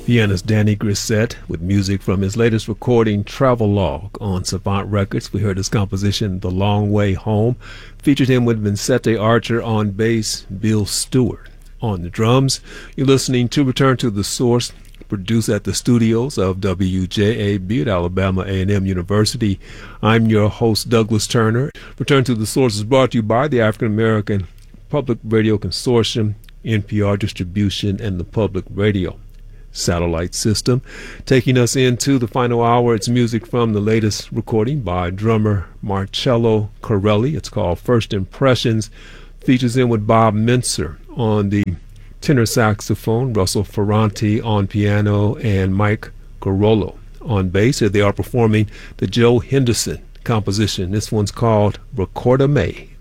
Pianist Danny Grissett with music from his latest recording, Travelogue, on Savant Records. We heard his composition, The Long Way Home. Featured him with Vincente Archer on bass, Bill Stewart on the drums. You're listening to Return to the Source, produced at the studios of WJAB at Alabama A&M University. I'm your host, Douglas Turner. Return to the Source is brought to you by the African American Public Radio Consortium, NPR Distribution, and the Public Radio Satellite System. Taking us into the final hour, it's music from the latest recording by drummer Marcello Corelli. It's called First Impressions. Features in with Bob Mintzer on the tenor saxophone, Russell Ferranti on piano, and Mike Garolo on bass. Here they are performing the Joe Henderson composition. This one's called Recorda Me.